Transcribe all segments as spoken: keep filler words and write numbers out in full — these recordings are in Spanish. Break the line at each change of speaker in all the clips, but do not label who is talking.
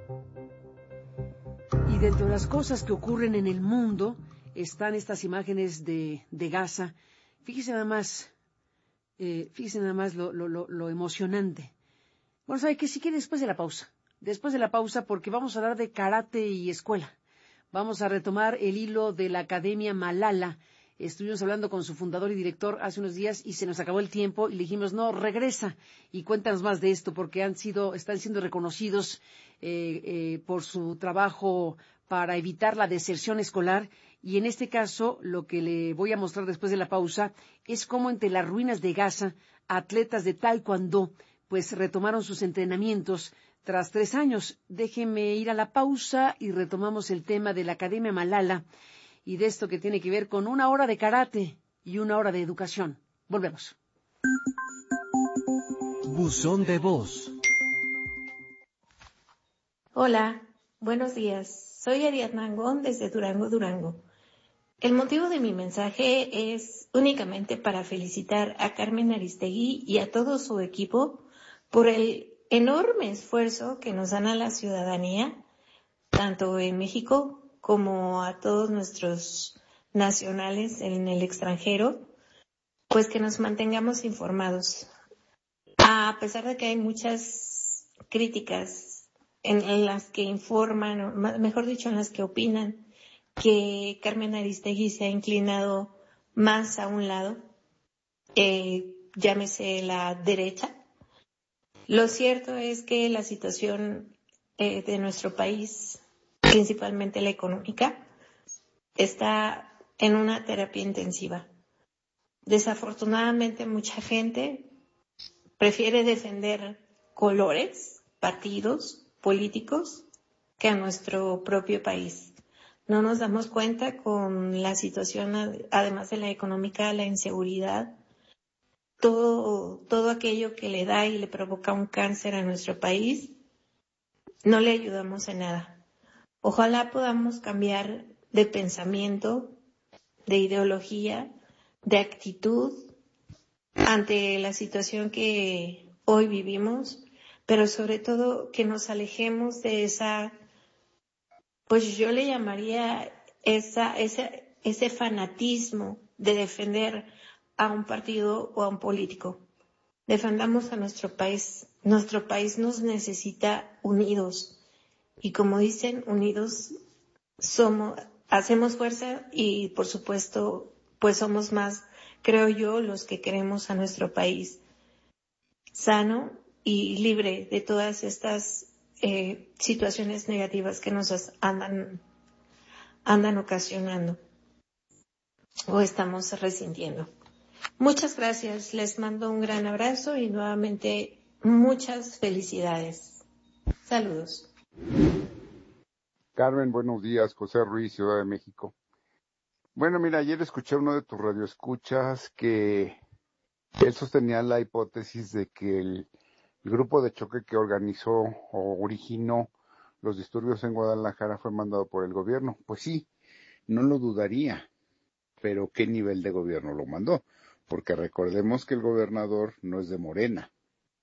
Y dentro de las cosas que ocurren en el mundo están estas imágenes de, de Gaza. Fíjese nada más, eh, fíjese nada más lo, lo, lo, lo emocionante. Bueno, ¿sabe qué? Si quiere después de la pausa. Después de la pausa, porque vamos a hablar de karate y escuela. Vamos a retomar el hilo de la Academia Malala. Estuvimos hablando con su fundador y director hace unos días y se nos acabó el tiempo y le dijimos, no, regresa y cuéntanos más de esto porque han sido, están siendo reconocidos eh, eh, por su trabajo para evitar la deserción escolar. Y en este caso, lo que le voy a mostrar después de la pausa es cómo entre las ruinas de Gaza, atletas de taekwondo, pues retomaron sus entrenamientos tras tres años. Déjenme ir a la pausa y retomamos el tema de la Academia Malala y de esto que tiene que ver con una hora de karate y una hora de educación. Volvemos.
Buzón de voz.
Hola, buenos días. Soy Ariadna Angón desde Durango, Durango. El motivo de mi mensaje es únicamente para felicitar a Carmen Aristegui y a todo su equipo por el enorme esfuerzo que nos dan a la ciudadanía, tanto en México como a todos nuestros nacionales en el extranjero, pues que nos mantengamos informados. A pesar de que hay muchas críticas en, en las que informan, o mejor dicho, en las que opinan, que Carmen Aristegui se ha inclinado más a un lado, eh, llámese la derecha. Lo cierto es que la situación eh, de nuestro país, principalmente la económica, está en una terapia intensiva. Desafortunadamente, mucha gente prefiere defender colores, partidos, políticos, que a nuestro propio país. No nos damos cuenta con la situación, además de la económica, la inseguridad, todo, todo aquello que le da y le provoca un cáncer a nuestro país, no le ayudamos en nada. Ojalá podamos cambiar de pensamiento, de ideología, de actitud ante la situación que hoy vivimos, pero sobre todo que nos alejemos de esa, pues yo le llamaría esa, ese, ese fanatismo de defender a un partido o a un político. Defendamos a nuestro país. Nuestro país nos necesita unidos. Y como dicen, unidos somos, hacemos fuerza y por supuesto, pues somos más, creo yo, los que queremos a nuestro país sano y libre de todas estas eh, situaciones negativas que nos andan, andan ocasionando o estamos resintiendo. Muchas gracias, les mando un gran abrazo y nuevamente muchas felicidades. Saludos.
Carmen, buenos días. José Ruiz, Ciudad de México. Bueno, mira, ayer escuché uno de tus radioescuchas que él sostenía la hipótesis de que el, el grupo de choque que organizó o originó los disturbios en Guadalajara fue mandado por el gobierno. Pues sí, no lo dudaría, pero ¿qué nivel de gobierno lo mandó? Porque recordemos que el gobernador no es de Morena.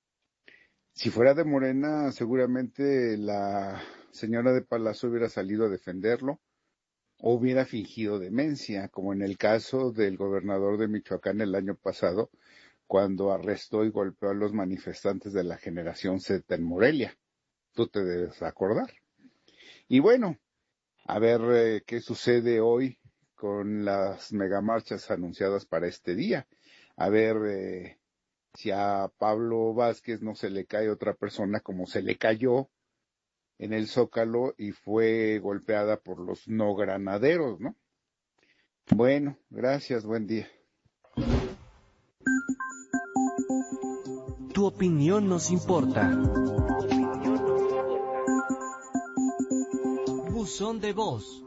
Si fuera de Morena, seguramente la señora de Palacio hubiera salido a defenderlo o hubiera fingido demencia, como en el caso del gobernador de Michoacán el año pasado, cuando arrestó y golpeó a los manifestantes de la Generación Z en Morelia. Tú te debes acordar. Y bueno, a ver eh, qué sucede hoy con las megamarchas anunciadas para este día. A ver eh, si a Pablo Vázquez no se le cae otra persona como se le cayó en el Zócalo y fue golpeada por los no granaderos, ¿no? Bueno, gracias, buen día.
Tu opinión nos importa. Buzón de voz.